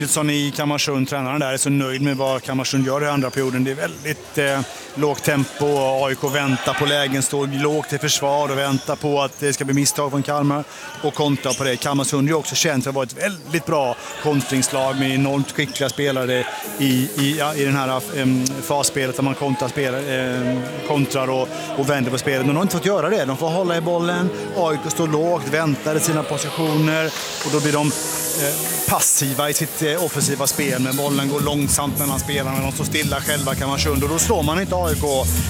Nilsson i Kalmarsund, tränaren där, är så nöjd med vad Kalmarsund gör i andra perioden. Det är väldigt lågt tempo och AIK väntar på lägen, står lågt i försvar och väntar på att det ska bli misstag från Kalmar och kontra på det. Kalmarsund är också känt för att vara ett väldigt bra kontringslag med enormt skickliga spelare i den här fasspelet där man kontrar och vänder på spelet. Men de har inte fått göra det. De får hålla i bollen, AIK står lågt, väntar i sina positioner och då blir de passiva i sitt offensiva spel, men bollen går långsamt mellan spelarna, de står stilla själva Kalmarsund och då slår man inte AIK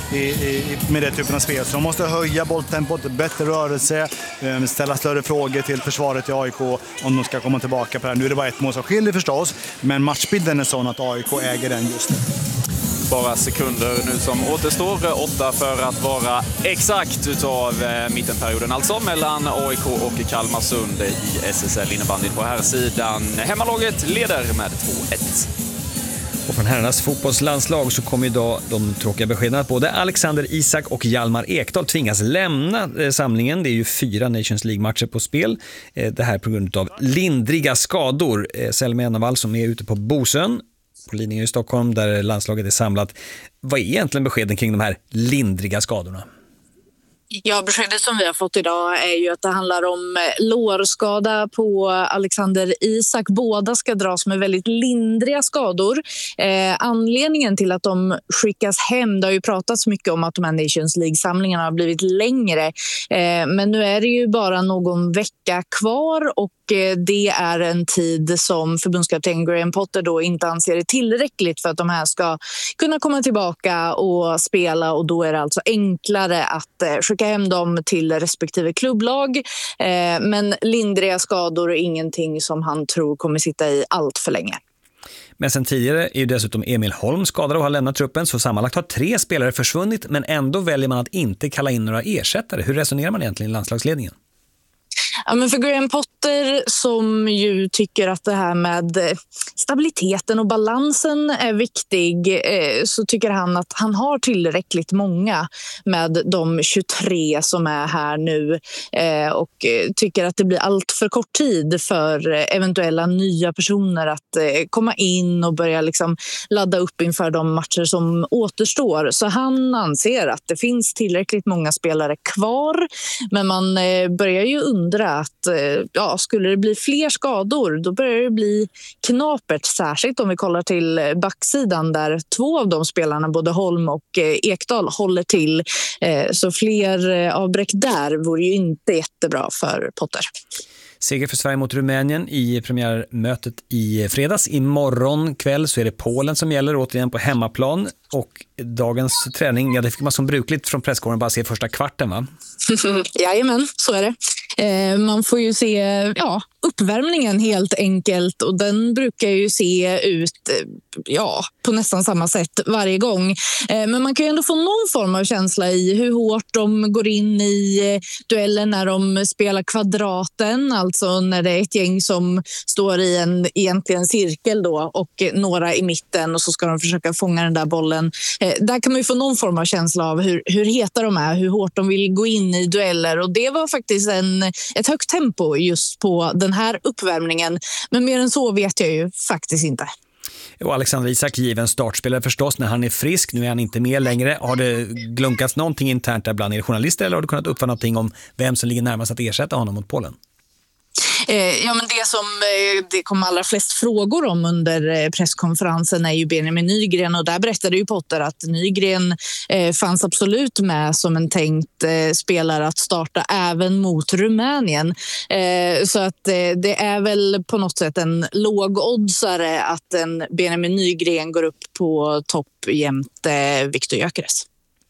med det typen av spel. Så de måste höja bolltempot, bättre rörelse, ställa större frågor till försvaret i AIK om de ska komma tillbaka på det här. Nu är det bara ett mål som skiljer förstås, men matchbilden är sån att AIK äger den just nu. Bara sekunder nu som återstår, 8 för att vara exakt utav mittenperioden, alltså mellan AIK och Kalmarsund i SSL innebandy på här sidan. Hemmalaget leder med 2-1. Och från herrarnas fotbollslandslag så kommer idag de tråkiga beskeden att både Alexander Isak och Hjalmar Ekdal tvingas lämna samlingen. Det är ju 4 Nations League-matcher på spel. Det här på grund av lindriga skador. Selma Enavall som är ute på Bosön på Lidingö i Stockholm där landslaget är samlat. Vad är egentligen beskeden kring de här lindriga skadorna? Ja, beskedet som vi har fått idag är ju att det handlar om lårskada på Alexander Isak. Båda ska dras med väldigt lindriga skador. Anledningen till att de skickas hem, det har ju pratats mycket om att de här Nations League-samlingarna har blivit längre. Men nu är det ju bara någon vecka kvar och det är en tid som förbundskapten Graham Potter då inte anser är tillräckligt för att de här ska kunna komma tillbaka och spela, och då är det alltså enklare att skicka hem dem till respektive klubblag. Men lindriga skador är ingenting som han tror kommer sitta i allt för länge. Men sen tidigare är ju dessutom Emil Holm skadad och har lämnat truppen, så sammanlagt har 3 spelare försvunnit, men ändå väljer man att inte kalla in några ersättare. Hur resonerar man egentligen i landslagsledningen? Ja, men för Graham Potter som ju tycker att det här med stabiliteten och balansen är viktig, så tycker han att han har tillräckligt många med de 23 som är här nu, och tycker att det blir allt för kort tid för eventuella nya personer att komma in och börja liksom ladda upp inför de matcher som återstår. Så han anser att det finns tillräckligt många spelare kvar, men man börjar ju undra att skulle det bli fler skador, då börjar det bli knapert, särskilt om vi kollar till backsidan där 2 av de spelarna, både Holm och Ekdal, håller till. Så fler avbräck där vore ju inte jättebra för Potter. Seger för Sverige mot Rumänien i premiärmötet i fredags. Imorgon kväll så är det Polen som gäller, återigen på hemmaplan. Och dagens träning, det fick man som brukligt från presskåren bara se första kvarten, va? Jajamän, så är det. Man får ju se uppvärmningen helt enkelt, och den brukar ju se ut på nästan samma sätt varje gång. Men man kan ju ändå få någon form av känsla i hur hårt de går in i duellen när de spelar kvadraten, alltså när det är ett gäng som står i en egentligen cirkel då och några i mitten, och så ska de försöka fånga den där bollen. Där kan man ju få någon form av känsla av hur heta de är, hur hårt de vill gå in i dueller, och det var faktiskt ett högt tempo just på den här uppvärmningen, men mer än så vet jag ju faktiskt inte. Och Alexander Isak, given startspelare förstås när han är frisk, nu är han inte med längre. Har det glunkats någonting internt där bland er journalister, eller har du kunnat uppfatta någonting om vem som ligger närmast att ersätta honom mot Polen? Ja, men det som det kom allra flest frågor om under presskonferensen är ju Benjamin Nygren, och där berättade ju Potter att Nygren fanns absolut med som en tänkt spelare att starta även mot Rumänien. Så att det är väl på något sätt en lågoddsare att en Benjamin Nygren går upp på topp jämte Viktor Gyökeres.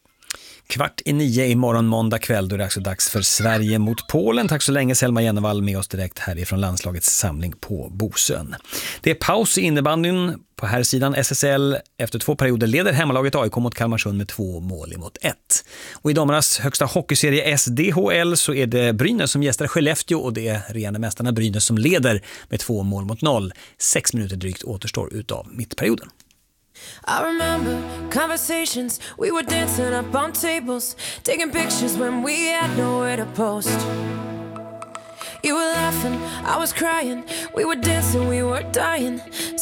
8:45 imorgon måndag kväll, då är det också dags för Sverige mot Polen. Tack så länge Selma Jennevall med oss direkt härifrån landslagets samling på Bosön. Det är paus i innebandyn på här sidan SSL. Efter 2 perioder leder hemmalaget AIK mot Kalmarsund med 2-1. Och i damernas högsta hockeyserie SDHL så är det Brynäs som gästar Skellefteå, och det är regerande mästarna Brynäs som leder med 2-0. 6 minuter drygt återstår utav mittperioden. I remember conversations, we were dancing up on tables, taking pictures when we had nowhere to post. You were laughing, I was crying. We were dancing, we were dying.